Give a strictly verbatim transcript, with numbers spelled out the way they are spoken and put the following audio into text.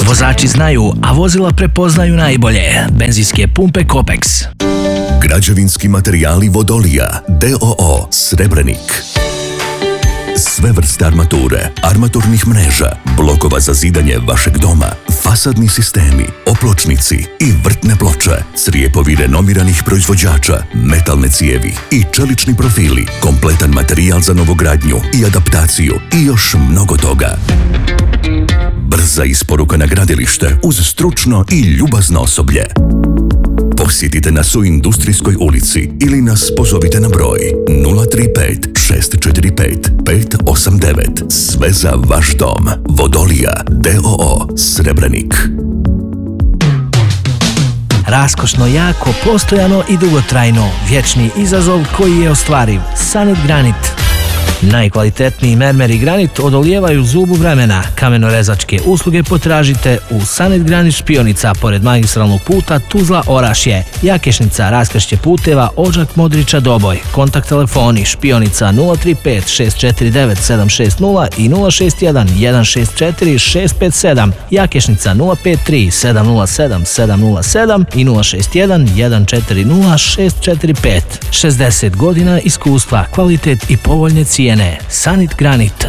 Vozači znaju, a vozila prepoznaju najbolje. Benzinske pumpe Kopex. Građevinski materijali Vodolija D O O Srebrenik. Sve vrste armature, armaturnih mreža, blokova za zidanje vašeg doma, fasadni sistemi, opločnici i vrtne ploče, crijepovi renomiranih proizvođača, metalne cijevi i čelični profili, kompletan materijal za novogradnju i adaptaciju i još mnogo toga. Brza isporuka na gradilište uz stručno i ljubazno osoblje. Posjetite nas u Industrijskoj ulici ili nas pozovite na broj nula tri pet šest četiri pet pet osam devet. Sve za vaš dom. Vodolija D O O Srebrenik. Raskošno, jako, postojano i dugotrajno. Vječni izazov koji je ostvariv. Sanit Granit. Najkvalitetniji mermer i granit odolijevaju zubu vremena. Kamenorezačke usluge potražite u Sanit Granit Špionica pored magistralnog puta Tuzla-Orašje, Jakešnica, raskršće puteva Odžak Modriča Doboj. Kontakt telefoni Špionica nula tri pet šest četiri devet sedam šest nula i nula šest jedan jedan šest četiri šest pet sedam, Jakešnica nula pet tri sedam nula sedam sedam nula sedam i nula šest jedan jedan četiri nula šest četiri pet. šezdeset godina iskustva, kvalitet i povoljne cijene. Sanit Granit.